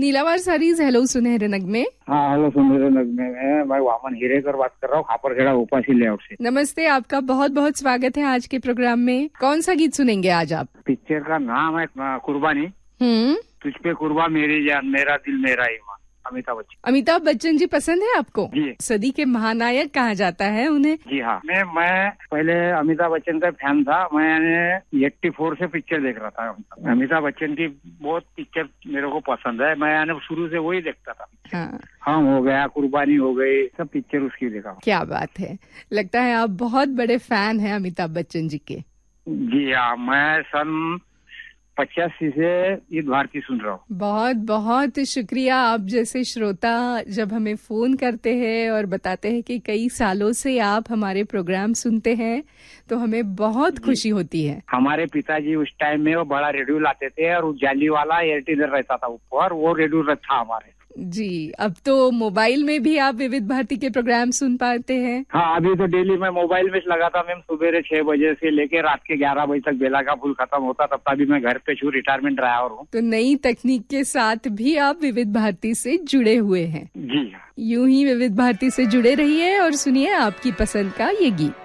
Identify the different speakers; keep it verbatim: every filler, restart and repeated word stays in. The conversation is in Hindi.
Speaker 1: नीलावार सारीज हेलो सुनहरे नगमे।
Speaker 2: हाँ हेलो सुनहरे नगमे में मैं वामन हिरेकर बात कर रहा हूँ, खापरखेड़ा उपासी लेआउट से।
Speaker 1: नमस्ते, आपका बहुत बहुत स्वागत है आज के प्रोग्राम में। कौन सा गीत सुनेंगे आज आप?
Speaker 2: पिक्चर का नाम है कुर्बानी।
Speaker 1: हम्म
Speaker 2: तुझ पे कुर्बान मेरी जान, मेरा दिल मेरा ईमान, अमिताभ बच्चन।
Speaker 1: अमिताभ बच्चन जी पसंद है आपको?
Speaker 2: जी।
Speaker 1: सदी के महानायक कहा जाता है उन्हें।
Speaker 2: जी हाँ, मैं मैं पहले अमिताभ बच्चन का फैन था। मैंने चौरासी से पिक्चर देख रहा था। अमिताभ बच्चन की बहुत पिक्चर मेरे को पसंद है, मैं शुरू से वही देखता था।
Speaker 1: हाँ
Speaker 2: हम हो गया, कुर्बानी हो गई, सब पिक्चर उसकी देखा।
Speaker 1: क्या बात है, लगता है आप बहुत बड़े फैन हैं अमिताभ बच्चन जी के।
Speaker 2: जी हाँ, मैं सन पचासी से ईद भारती सुन रहा हूँ।
Speaker 1: बहुत बहुत शुक्रिया। आप जैसे श्रोता जब हमें फोन करते हैं और बताते हैं कि कई सालों से आप हमारे प्रोग्राम सुनते हैं तो हमें बहुत खुशी होती है।
Speaker 2: हमारे पिताजी उस टाइम में वो बड़ा रेडियो लाते थे और जाली वाला एयरटेल रहता था ऊपर, वो रेडियो था हमारे।
Speaker 1: जी, अब तो मोबाइल में भी आप विविध भारती के प्रोग्राम सुन पाते हैं।
Speaker 2: हाँ, अभी तो डेली मैं मोबाइल में लगा था मैम, सुबह छह बजे से लेके रात के ग्यारह बजे तक बेला का फूल खत्म होता, तब तभी मैं घर पे छू, रिटायरमेंट ड्राइवर हूँ।
Speaker 1: तो नई तकनीक के साथ भी आप विविध भारती से जुड़े हुए हैं।
Speaker 2: जी हाँ,
Speaker 1: यूं ही विविध भारती से जुड़े रहिए और सुनिए आपकी पसंद का ये गीत।